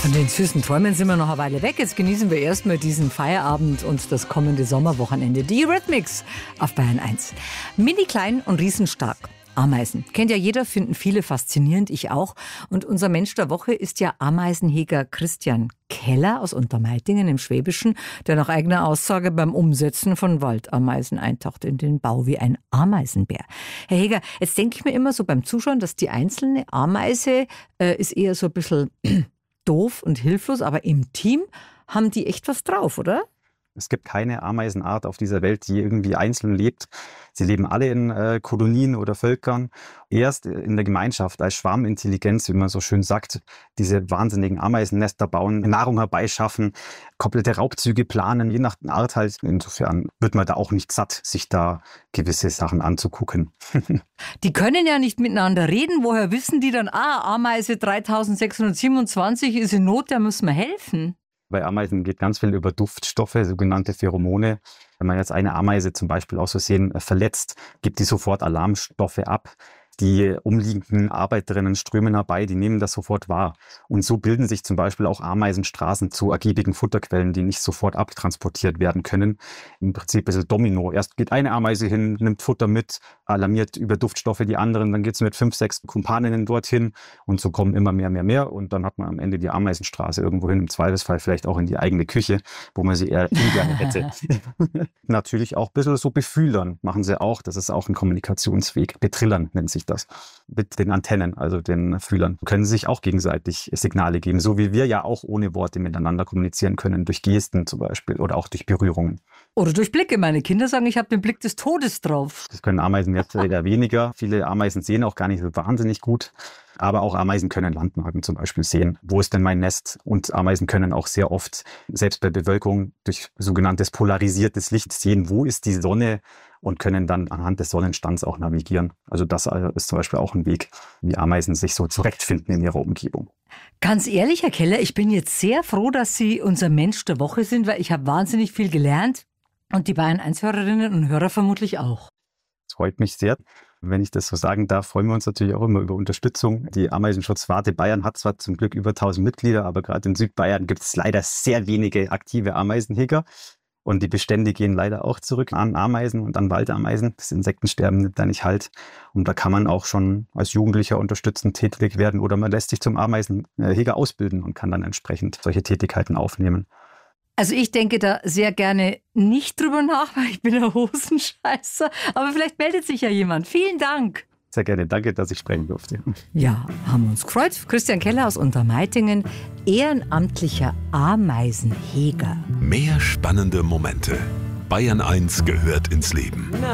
Von den süßen Träumen sind wir noch eine Weile weg. Jetzt genießen wir erstmal diesen Feierabend und das kommende Sommerwochenende. Die Eurythmics auf Bayern 1. Mini klein und riesenstark. Ameisen. Kennt ja jeder, finden viele faszinierend, ich auch. Und unser Mensch der Woche ist ja Ameisenheger Christian Keller aus Untermeitingen im Schwäbischen, der nach eigener Aussage beim Umsetzen von Waldameisen eintaucht in den Bau wie ein Ameisenbär. Herr Heger, jetzt denke ich mir immer so beim Zuschauen, dass die einzelne Ameise ist eher so ein bisschen doof und hilflos, aber im Team haben die echt was drauf, oder? Es gibt keine Ameisenart auf dieser Welt, die irgendwie einzeln lebt. Sie leben alle in Kolonien oder Völkern. Erst in der Gemeinschaft als Schwarmintelligenz, wie man so schön sagt, diese wahnsinnigen Ameisennester bauen, Nahrung herbeischaffen, komplette Raubzüge planen, je nach Art halt. Insofern wird man da auch nicht satt, sich da gewisse Sachen anzugucken. Die können ja nicht miteinander reden. Woher wissen die dann, Ameise 3627 ist in Not, der müssen wir helfen? Bei Ameisen geht ganz viel über Duftstoffe, sogenannte Pheromone. Wenn man jetzt eine Ameise zum Beispiel aus Versehen verletzt, gibt die sofort Alarmstoffe ab. Die umliegenden Arbeiterinnen strömen herbei, die nehmen das sofort wahr. Und so bilden sich zum Beispiel auch Ameisenstraßen zu ergiebigen Futterquellen, die nicht sofort abtransportiert werden können. Im Prinzip ist es Domino. Erst geht eine Ameise hin, nimmt Futter mit, alarmiert über Duftstoffe die anderen, dann geht es mit 5, 6 Kumpaninnen dorthin und so kommen immer mehr. Und dann hat man am Ende die Ameisenstraße irgendwo hin, im Zweifelsfall vielleicht auch in die eigene Küche, wo man sie eher ungern hätte. Natürlich auch ein bisschen so befühlern machen sie auch. Das ist auch ein Kommunikationsweg. Betrillern nennt sich das. Mit den Antennen, also den Fühlern, können sie sich auch gegenseitig Signale geben, so wie wir ja auch ohne Worte miteinander kommunizieren können, durch Gesten zum Beispiel oder auch durch Berührungen. Oder durch Blicke. Meine Kinder sagen, ich habe den Blick des Todes drauf. Das können Ameisen jetzt wieder weniger. Viele Ameisen sehen auch gar nicht so wahnsinnig gut. Aber auch Ameisen können Landmarken zum Beispiel sehen. Wo ist denn mein Nest? Und Ameisen können auch sehr oft, selbst bei Bewölkung, durch sogenanntes polarisiertes Licht sehen, wo ist die Sonne und können dann anhand des Sonnenstands auch navigieren. Also das ist zum Beispiel auch ein Weg, wie Ameisen sich so zurechtfinden in ihrer Umgebung. Ganz ehrlich, Herr Keller, ich bin jetzt sehr froh, dass Sie unser Mensch der Woche sind, weil ich habe wahnsinnig viel gelernt und die Bayern 1-Hörerinnen und Hörer vermutlich auch. Das freut mich sehr. Wenn ich das so sagen darf, freuen wir uns natürlich auch immer über Unterstützung. Die Ameisenschutzwarte Bayern hat zwar zum Glück über 1000 Mitglieder, aber gerade in Südbayern gibt es leider sehr wenige aktive Ameisenheger. Und die Bestände gehen leider auch zurück an Ameisen und an Waldameisen. Das Insektensterben nimmt da nicht halt. Und da kann man auch schon als Jugendlicher unterstützend tätig werden oder man lässt sich zum Ameisenheger ausbilden und kann dann entsprechend solche Tätigkeiten aufnehmen. Also ich denke da sehr gerne nicht drüber nach, weil ich bin ein Hosenscheißer. Aber vielleicht meldet sich ja jemand. Vielen Dank. Sehr gerne. Danke, dass ich sprechen durfte. Ja, haben wir uns gefreut. Christian Keller aus Untermeitingen, ehrenamtlicher Ameisenheger. Mehr spannende Momente. Bayern 1 gehört ins Leben.